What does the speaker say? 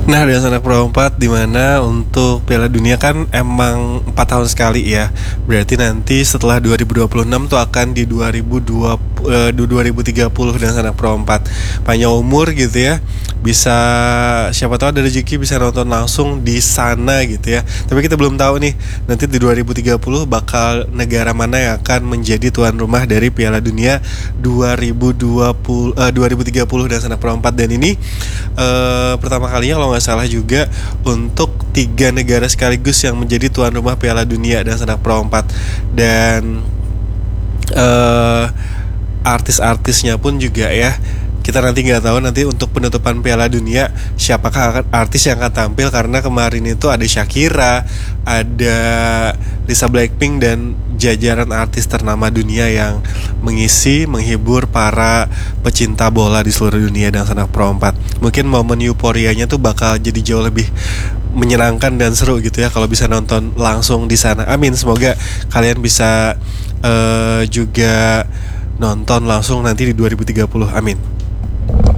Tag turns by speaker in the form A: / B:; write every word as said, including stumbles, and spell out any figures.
A: Nah, dari anak Pro empat di mana untuk Piala Dunia kan emang empat tahun sekali ya. Berarti nanti setelah dua ribu dua puluh enam tuh akan di dua ribu dua puluh, eh, dua ribu tiga puluh dan anak Pro empat. Panjang umur gitu ya. Bisa siapa tahu ada rezeki bisa nonton langsung di sana gitu ya. Tapi kita belum tahu nih nanti di dua ribu tiga puluh bakal negara mana yang akan menjadi tuan rumah dari Piala Dunia dua ribu dua puluh eh, dua ribu tiga puluh dan anak Pro empat. Dan ini eh, pertama kalinya kalau nggak salah juga untuk tiga negara sekaligus yang menjadi tuan rumah Piala Dunia dan Sepak Pro empat. Dan uh, artis-artisnya pun juga ya, kita nanti nggak tahu nanti untuk penutupan Piala Dunia siapakah artis yang akan tampil, karena kemarin itu ada Shakira, ada Lisa Blackpink dan jajaran artis ternama dunia yang mengisi menghibur para pecinta bola di seluruh dunia dan Sepak Pro empat. Mungkin momen euforianya tuh bakal jadi jauh lebih menyenangkan dan seru gitu ya kalau bisa nonton langsung di sana. Amin, semoga kalian bisa uh, juga nonton langsung nanti di dua ribu tiga puluh. Amin.